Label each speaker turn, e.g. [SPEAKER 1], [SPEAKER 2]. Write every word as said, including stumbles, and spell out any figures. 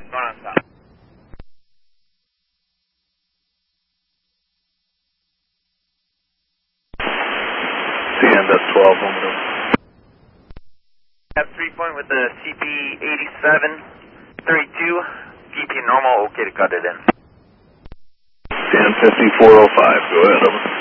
[SPEAKER 1] Going on stop.
[SPEAKER 2] C N that's twelve, one minute.
[SPEAKER 1] Have three point with the C P eighty-seven thirty-two, G P normal, okay to cut it in.
[SPEAKER 2] C N fifty-four oh five, go ahead, over.